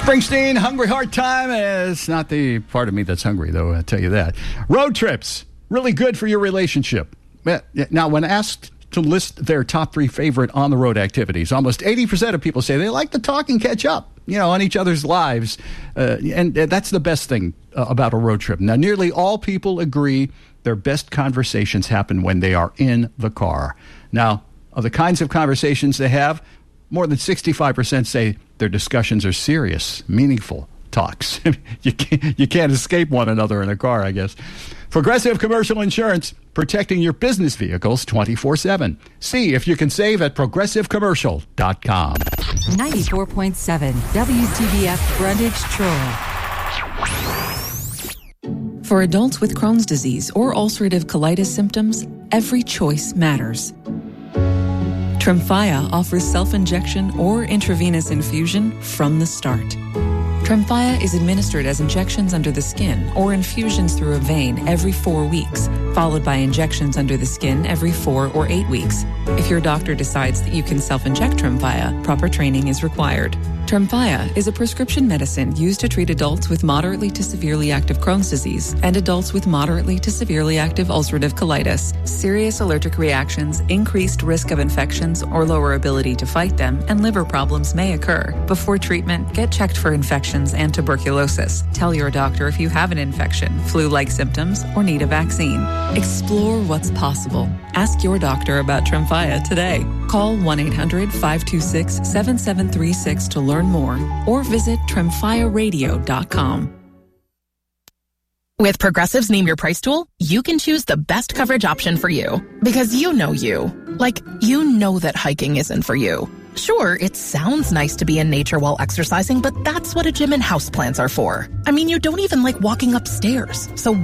Springsteen, Hungry Heart Time. It's not the part of me that's hungry, though, I'll tell you that. Road trips, really good for your relationship. Now, when asked to list their top 3 favorite on-the-road activities, almost 80% of people say they like to talk and catch up, on each other's lives. And that's the best thing about a road trip. Now, nearly all people agree their best conversations happen when they are in the car. Now, of the kinds of conversations they have, more than 65% say their discussions are serious, meaningful talks. You can't escape one another in a car, I guess. Progressive Commercial Insurance, protecting your business vehicles 24/7. See if you can save at progressivecommercial.com. 94.7 WTBF Greenwich Troy. For adults with Crohn's disease or ulcerative colitis symptoms, every choice matters. Tremfya offers self-injection or intravenous infusion from the start. Tremfya is administered as injections under the skin or infusions through a vein every 4 weeks, followed by injections under the skin every 4 or 8 weeks. If your doctor decides that you can self-inject Tremfya, proper training is required. Tremfya is a prescription medicine used to treat adults with moderately to severely active Crohn's disease and adults with moderately to severely active ulcerative colitis. Serious allergic reactions, increased risk of infections or lower ability to fight them, and liver problems may occur. Before treatment, get checked for infections and tuberculosis. Tell your doctor if you have an infection, flu-like symptoms, or need a vaccine. Explore what's possible. Ask your doctor about Tremfya today. Call 1-800-526-7736 to learn more or visit tremfyaradio.com. With Progressive's Name Your Price tool, you can choose the best coverage option for you. Because you know you. Like, you know that hiking isn't for you. Sure, it sounds nice to be in nature while exercising, but that's what a gym and houseplants are for. I mean, you don't even like walking upstairs. So